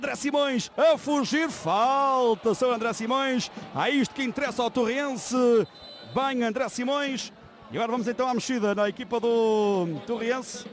André Simões a fugir, falta, São André Simões, a isto que interessa ao Torriense, bem André Simões, e agora vamos então à mexida na equipa do Torriense,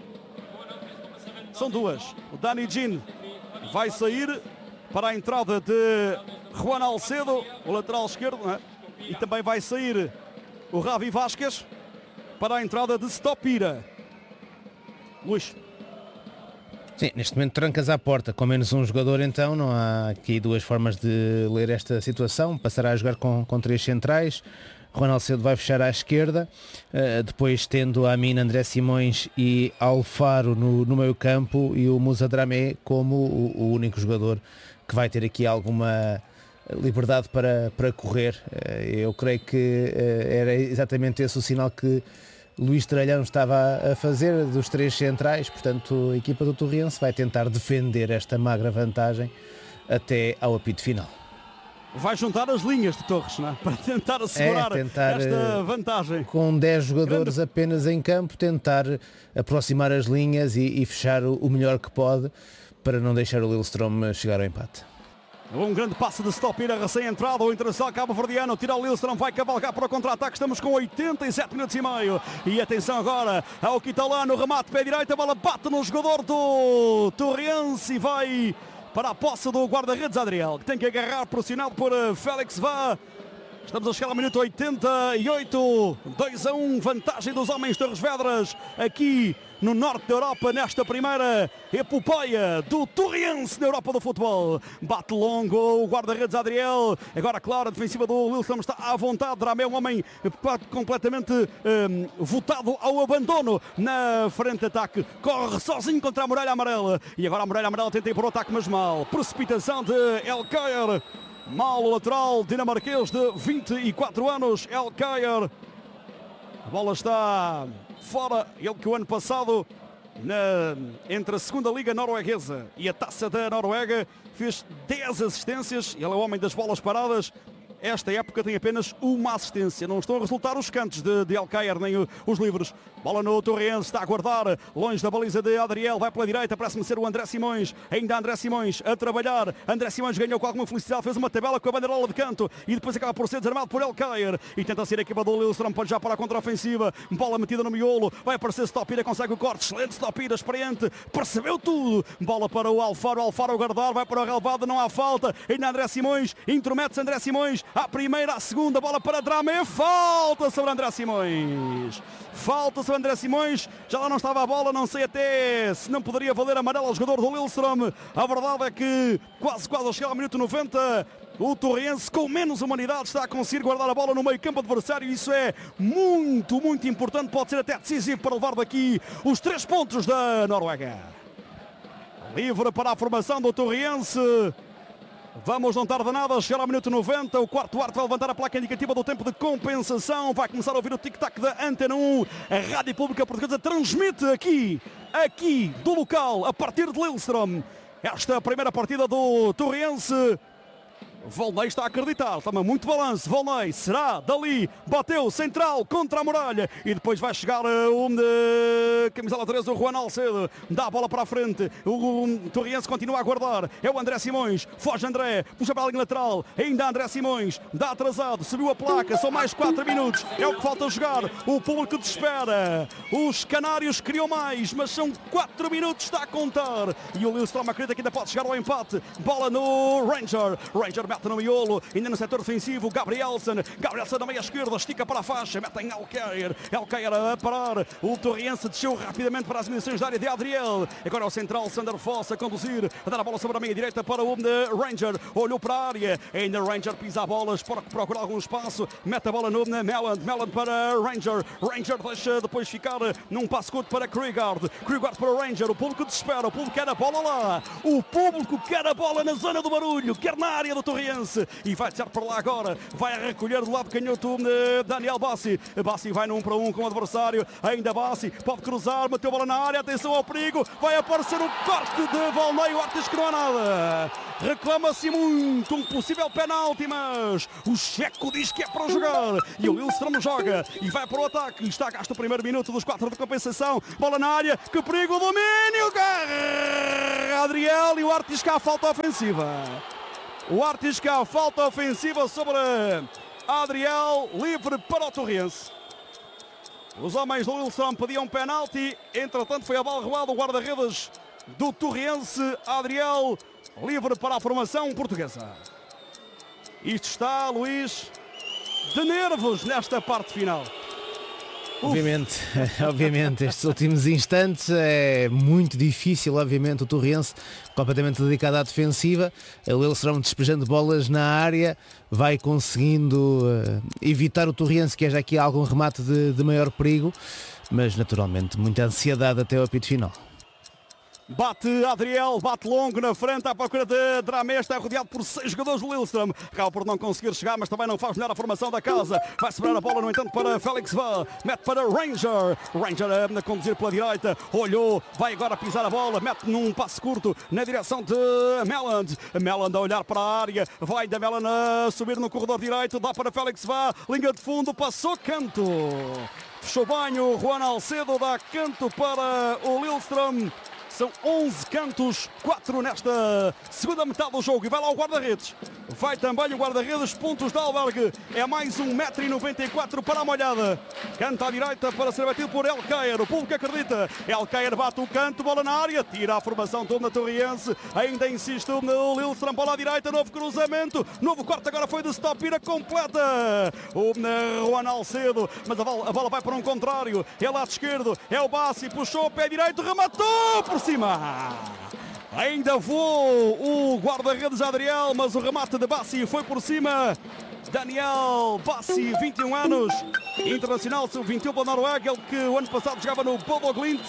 são duas, o Dani Jean vai sair para a entrada de Juan Alcedo, o lateral esquerdo, não é? E também vai sair o Ravi Vasquez para a entrada de Stopira. Luís. Sim, neste momento trancas à porta, com menos um jogador, então não há aqui duas formas de ler esta situação. Passará a jogar com três centrais, Juan Alcedo vai fechar à esquerda, depois tendo a Amin, André Simões e Alfaro no meio campo e o Moussa Dramé como o único jogador que vai ter aqui alguma liberdade para correr. Eu creio que era exatamente esse o sinal que Luís Tralhão estava a fazer dos três centrais, portanto a equipa do Torriense vai tentar defender esta magra vantagem até ao apito final. Vai juntar as linhas de Torres, não é? Para tentar assegurar esta vantagem. Com 10 jogadores apenas em campo, tentar aproximar as linhas e fechar o melhor que pode para não deixar o Lillestrøm chegar ao empate. Um grande passe de Stopira, recém-entrado, o Internacional cabo-verdiano, tira o Lillestrøm, vai cavalgar para o contra-ataque, estamos com 87 minutos e meio, e atenção agora ao Catalano, remate pé direito, a bola bate no jogador do Torriense e vai para a posse do guarda-redes Adriel, que tem que agarrar, pressionado por Félix Vá. Estamos a chegar ao minuto 88, 2-1, vantagem dos homens de Torres Vedras, aqui no norte da Europa, nesta primeira epopeia do Torriense na Europa do futebol. Bate longo o guarda-redes Adriel, agora claro, a defensiva do Lillestrøm está à vontade, Dramé é um homem completamente votado ao abandono na frente de ataque, corre sozinho contra a muralha amarela, e agora a muralha amarela tenta ir para o ataque, mas mal, precipitação de El Cayer. Mal o lateral dinamarquês de 24 anos, El Cayer. A bola está fora, ele que o ano passado, entre a segunda liga norueguesa e a taça da Noruega, fez 10 assistências, ele é o homem das bolas paradas. Esta época tem apenas uma assistência. Não estão a resultar os cantos de El Cayer, nem os livres. Bola no Torriense, está a guardar longe da baliza de Adriel, vai pela direita, parece-me ser o André Simões. Ainda André Simões a trabalhar. André Simões ganhou com alguma felicidade, fez uma tabela com a bandeirola de canto e depois acaba por ser desarmado por El Cayer. E tenta ser a equipa do Lillestrøm, pode já para a contra-ofensiva. Bola metida no miolo, vai aparecer Stopira, consegue o corte. Excelente Stopira, experiente, percebeu tudo. Bola para o Alfaro, Alfaro a guardar, vai para o relevado, não há falta. Ainda André Simões, intromete-se André Simões. À primeira, à segunda, bola para Dramé, falta sobre André Simões. Falta sobre André Simões, já lá não estava a bola, não sei até se não poderia valer amarelo ao jogador do Lillestrøm. A verdade é que quase a chegar ao minuto 90, o Torriense com menos humanidade está a conseguir guardar a bola no meio campo adversário. Isso é muito, muito importante, pode ser até decisivo para levar daqui os 3 pontos da Noruega. Livre para a formação do Torriense. Vamos não tardar nada, chegar ao minuto 90, o quarto árbitro vai levantar a placa indicativa do tempo de compensação, vai começar a ouvir o tic-tac da Antena 1, a Rádio Pública Portuguesa transmite aqui do local, a partir de Lillestrøm, esta primeira partida do Torriense. Volney está a acreditar, toma muito balanço, Volney, será dali, bateu, central, contra a muralha, e depois vai chegar camisola 13, o Juan Alcedo, dá a bola para a frente, o Torriense continua a guardar, é o André Simões, foge André, puxa para a linha lateral, ainda André Simões, dá atrasado, subiu a placa, são mais 4 minutos, é o que falta jogar, o público desespera, os canários queriam mais, mas são 4 minutos, está a contar, e o Lillestrøm acredita que ainda pode chegar ao empate, bola no Ranger mete no miolo, ainda no setor defensivo, Gabrielsen na meia esquerda, estica para a faixa, mete em El Cayer a parar, o Torriense desceu rapidamente para as dimensões da área de Adriel, agora é o central Sander Foss a conduzir, a dar a bola sobre a meia direita para o Ranger, olhou para a área, ainda Ranger pisa a bola, procura algum espaço, mete a bola no Melland para Ranger deixa depois ficar num passo curto para Krigard para o Ranger, o público desespera, o público quer a bola lá, o público quer a bola na zona do barulho, quer na área do Torriense. Torriense e vai tirar para lá agora, vai recolher do lado canhoto Daniel Bassi. Bassi vai num para um com o adversário, ainda Bassi, pode cruzar, meteu a bola na área, atenção ao perigo, vai aparecer um corte de Volney, Ortiz que não há nada. Reclama-se muito um possível penalti, mas o Checo diz que é para jogar e o Lillestrøm joga e vai para o ataque. Está gasto o primeiro minuto dos 4 de compensação, bola na área, que perigo, o domínio, garra Adriel e o Ortiz que há falta ofensiva. O Ortiz que há falta ofensiva sobre Adriel, livre para o Torriense. Os homens do Lillestrøm pediam penalti, entretanto foi a bola roubada, o guarda-redes do Torriense, Adriel, livre para a formação portuguesa. Isto está, Luís, de nervos nesta parte final. Obviamente, estes últimos instantes é muito difícil, obviamente, o Torriense completamente dedicado à defensiva, o Lillestrøm despejando bolas na área, vai conseguindo evitar o Torriense, que é já aqui algum remate de maior perigo, mas naturalmente muita ansiedade até ao apito final. Bate Adriel, bate longo na frente à procura de Dramé, está rodeado por 6 jogadores do Lillestrøm, acaba por não conseguir chegar, mas também não faz melhor a formação da casa. Vai sobrar a bola, no entanto, para Felix Vá, mete para Ranger a conduzir pela direita, olhou, vai agora pisar a bola, mete num passe curto na direção de Meland a olhar para a área, vai da Meland a subir no corredor direito, dá para Felix Vá, linha de fundo, passou canto, fechou bem o Juan Alcedo, dá canto para o Lillestrøm. São 11 cantos, 4 nesta segunda metade do jogo. E vai lá o guarda-redes. Vai também o guarda-redes, pontos de Alberg. É mais 1,94 m para a molhada. Canta à direita para ser batido por Elkaer. O público acredita. Elkaer bate o canto, bola na área. Tira a formação toda Torriense. Ainda insiste no Lillestrøm, bola à direita. Novo cruzamento. Novo corte agora foi de Stopira completa. O Juan Alcedo. Mas a bola vai para um contrário. É lado esquerdo. É o Bassi. Puxou o pé direito. Rematou por cima. Ainda voou o guarda-redes Adriel, mas o remate de Bassi foi por cima. Daniel Bassi, 21 anos, internacional sub-21 pela Noruega, ele que o ano passado jogava no Bodo Glimt.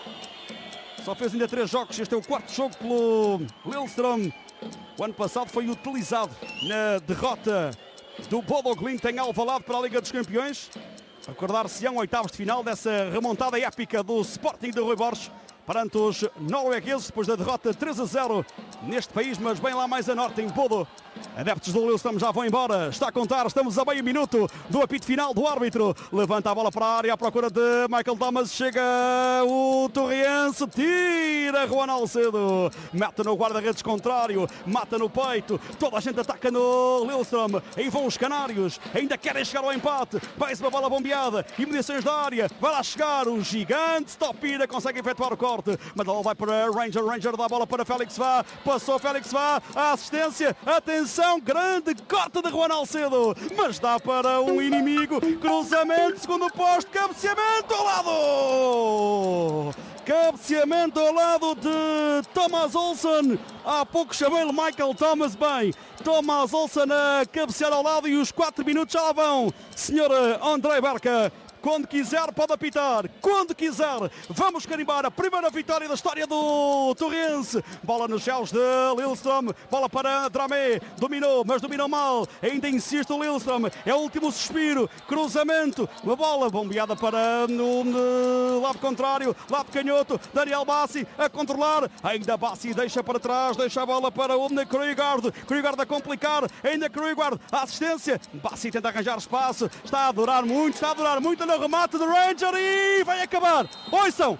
Só fez ainda 3 jogos, este é o 4º jogo pelo Lillestrøm. O ano passado foi utilizado na derrota do Bodo Glimt em Alvalade para a Liga dos Campeões. Recordar-se-ão 8º de final dessa remontada épica do Sporting de Rui Borges perante os noruegueses, depois da derrota 3-0 neste país, mas bem lá mais a norte, em Bodo. Adeptos do Lillestrøm já vão embora, está a contar, estamos a meio minuto do apito final do árbitro. Levanta a bola para a área à procura de Michael Thomas, chega o Torriense, tira Juan Alcedo, mete no guarda-redes contrário, mata no peito, toda a gente ataca no Lillestrøm, aí vão os canários, ainda querem chegar ao empate, mais uma bola bombeada, imediações da área, vai lá chegar o gigante Stopira, consegue efetuar o corte, mas a bola vai para Ranger dá a bola para Felix Vá, passou Felix Vá, a assistência, atenção, grande corte de Juan Alcedo, mas dá para um inimigo, cruzamento, segundo posto, cabeceamento ao lado! Cabeceamento ao lado de Thomas Olsen, há pouco chamei-lhe Michael Thomas, bem, Thomas Olsen a cabecear ao lado e os 4 minutos já lá vão, Sr. André Berka. Quando quiser pode apitar, quando quiser, vamos carimbar a primeira vitória da história do Torriense. Bola nos céus de Lillestrøm, bola para Dramé, dominou, mas dominou mal, ainda insiste o Lillestrøm, é o último suspiro, cruzamento, uma bola bombeada para no lado contrário, lado canhoto, Daniel Bassi a controlar, ainda Bassi deixa para trás, deixa a bola para o Krøygaard a complicar, ainda Krøygaard, a assistência, Bassi tenta arranjar espaço, está a durar muito no remate do Ranger e vai acabar. Ouçam,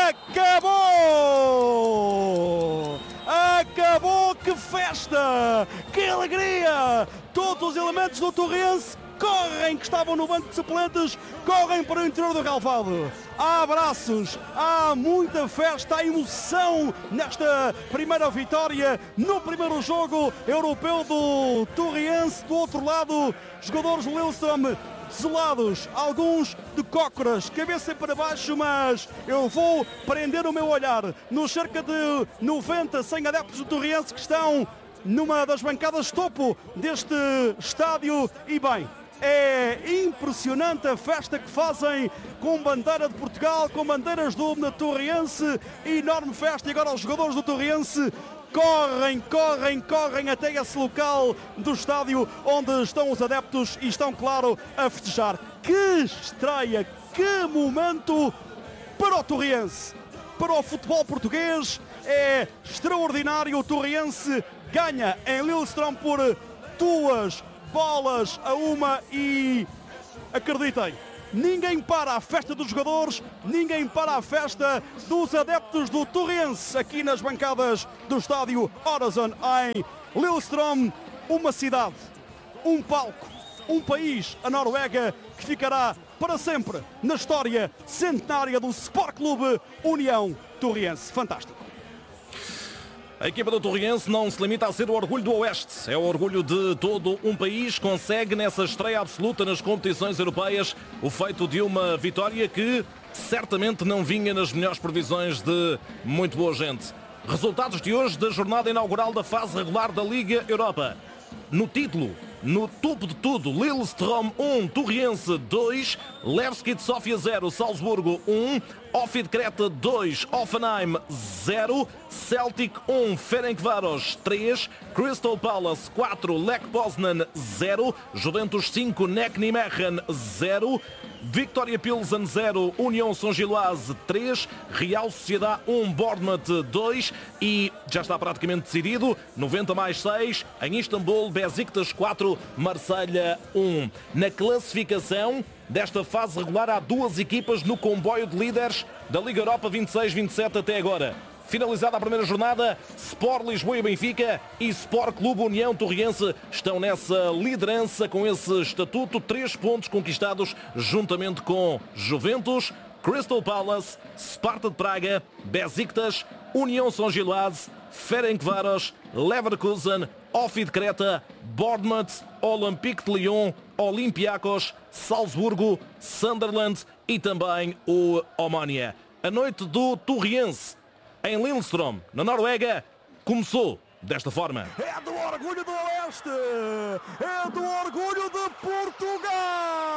acabou! Acabou, que festa! Que alegria! Todos os elementos do Torriense correm, que estavam no banco de suplentes, correm para o interior do relvado. Há abraços, há muita festa, há emoção nesta primeira vitória, no primeiro jogo europeu do Torriense. Do outro lado, jogadores do Lillestrøm desolados, alguns de cócoras, cabeça para baixo, mas eu vou prender o meu olhar nos cerca de 90, 100 adeptos do Torriense que estão numa das bancadas topo deste estádio e bem, é impressionante a festa que fazem com bandeira de Portugal, com bandeiras do Torriense, enorme festa e agora os jogadores do Torriense correm até esse local do estádio onde estão os adeptos e estão, claro, a festejar. Que estreia, que momento para o Torriense, para o futebol português. É extraordinário. O Torriense ganha em Lillestrøm por 2-1 e acreditem, ninguém para a festa dos jogadores, ninguém para a festa dos adeptos do Torriense aqui nas bancadas do estádio Øresund em Lillestrøm. Uma cidade, um palco, um país, a Noruega, que ficará para sempre na história centenária do Sport Clube União Torriense. Fantástico. A equipa do Torriense não se limita a ser o orgulho do Oeste. É o orgulho de todo um país. Consegue nessa estreia absoluta nas competições europeias o feito de uma vitória que certamente não vinha nas melhores previsões de muito boa gente. Resultados de hoje da jornada inaugural da fase regular da Liga Europa. No título, no topo de tudo, Lillestrøm 1, Torriense 2, Levski de Sofia 0, Salzburgo 1, Ofid Creta 2, Hoffenheim 0, Celtic 1, Ferencváros 3, Crystal Palace 4, Lech Poznan 0, Juventus 5, NEC Nijmegen 0, Victoria Pilsen 0, União São Giloase 3, Real Sociedade 1, Bournemouth 2 e já está praticamente decidido, 90 mais 6, em Istambul, Besiktas 4, Marselha 1. Na classificação desta fase regular há duas equipas no comboio de líderes da Liga Europa 26-27 até agora. Finalizada a primeira jornada, Sport Lisboa e Benfica e Sport Clube União Torriense estão nessa liderança com esse estatuto. 3 pontos conquistados juntamente com Juventus, Crystal Palace, Sparta de Praga, Besiktas, União São Giloase, Ferencváros, Leverkusen, Ofid Creta, Bournemouth, Olympique de Lyon, Olympiacos, Salzburgo, Sunderland e também o Omonia. A noite do Torriense em Lillestrøm, na Noruega, começou desta forma. É do orgulho do Oeste, é do orgulho de Portugal.